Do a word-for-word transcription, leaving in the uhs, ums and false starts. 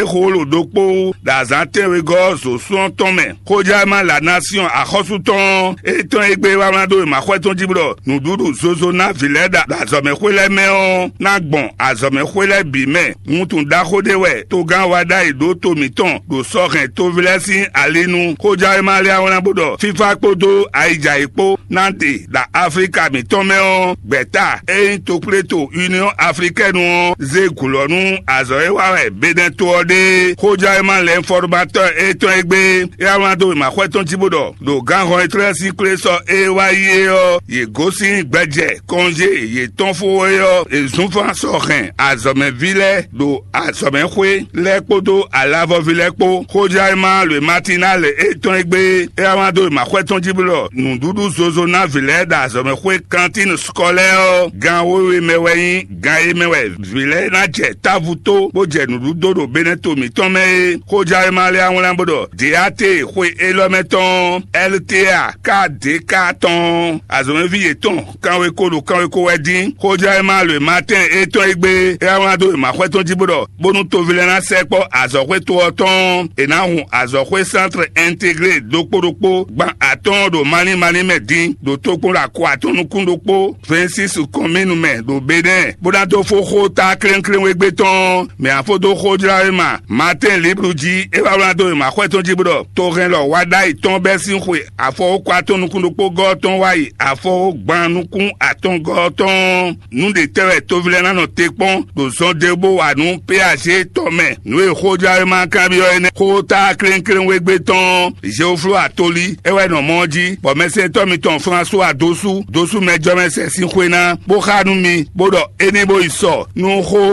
holo dopo dazante wego so son tome koja ma la nation akhosuton eton egbe wa ma do ma kweton jibro nududu zozo na vileda dazome kwele meon na gbon azome kwele bi me mutun da khode we to gan wada ido to miton do sorin to vilesi alenu koja ma le awon bodo fifa podo aija epo nante da africa miton meon beta e to pleto union africaine ze kulonu azoe wa beden to ode koja ma le informateur eton egbe ya do ma kweton jibodo do gan ho etresi kleso e wa ye yo ye gosi gbeje konje ye ton fo yo ezunfa sorin azome vile do azome kwe le podo alavo vile po koja ma le matinal eton egbe ya do ma kweton jibodo nududu zozo na vile da azome kwe cantine scolaire gan we mewe gan mewe vile na je tavuto bo je nududo do beneto mi tome koja ma le awon lambodo diate kwe elometon lta kdk ton azome vie ton kan we ko lo kan we ko wedin koja ma le matin eton egbe e awon do ma kweton jibodo bonu to vile na sepo azokwe to oton e na hun azokwe centre intégré dokpodokpo gba aton do mani mani medin do tokun la ko aton kundopo vingt-six commune me do beden boda to fo ko ta kren kren we gbe ton me afo do ko ma matin libre ji e ba do ma kweton jibodo to ren lo wada iton besin kwe afo ko aton kundopo go ton wai afo gban nukun aton go ton nu de tere to vile na no tekpon do son debo wa nu phg tome nu e ko ma kan bi o ene ko ta kren kren we gbe ton je oflo atoli e we no moji bo mese to mi ton François dosu dosu mejo mese sin kwe na bo khanu mi bodo eni bo iso nu